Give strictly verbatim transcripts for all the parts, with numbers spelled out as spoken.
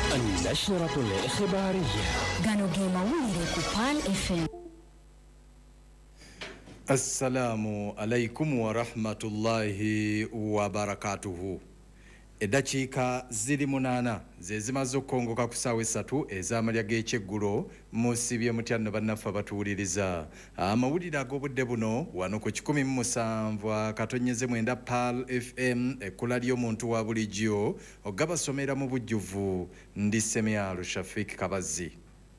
النشرة الإخبارية gano ge mawulire ku Pal F M. Assalamu alaikum wa rahmatullahi wa barakatuhu. Edakiika ziri munana ze zimaze okukongoka ku ssaawa essatu ez'amalya g'ekyeggulo musibye mutya nno bannaffe abatuwuliriza. Amawulire ag'obudde buno wano ku kikumi mu musanvu akatonnyeze mwenda Pal F M ekkula ly'omuntu wa bulijjo ogabasomera mu bujjuvu ndi Semyalo Shafik Kabazi.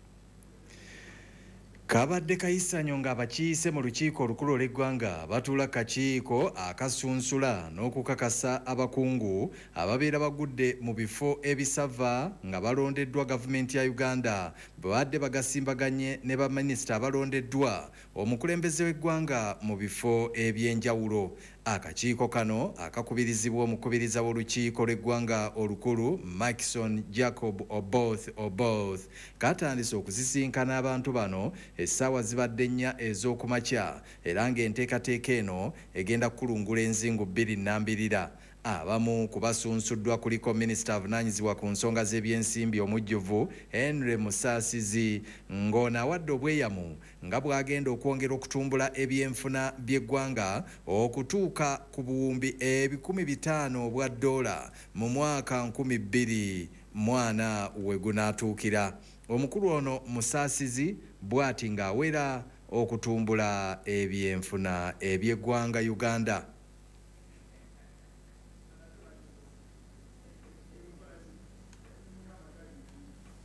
Kabadde kayisanyo ng'abakiise mu lukiiko olukulu olw'eggwanga batuula kakiiko akasunsula n'okukakasa abakungu ababeera bagudde mu bifo ebisava nga balondeddwa gavumenti ya Uganda babadde bagasimbaganye ne baminisita abalondeddwa omukulembeze w'eggwanga mu bifo eby'enjawulo. Akakiiko kano akakubirizibwa omukubiriza w'olukiiko lw'eggwanga olukulu Maxon Jacob Oboth Oboth katandise okuzisinkana abantu bano essaawa zibadde nnya ez'okumakya era ng'enteekateeka eno egenda kukulungula enzingu bbiri nnambirira. Abamu kubasunsuddwa kuliko minisita avunaanyizibwa ku nsonga z'ebyensimbi omujjuvu Henry Musaasizi ng'ono awadde obweyamu nga bw'agenda okwongera okutumbula ebyenfuna by'eggwanga okutuuka ku buwumbi ebikumi bitaano obwa ddoola mu mwaka nkumi bbiri mwana we gunaatuukira. Omukulu ono Musaasizi bw'ati ng'awera okutumbula ebyenfuna eby'eggwanga Uganda.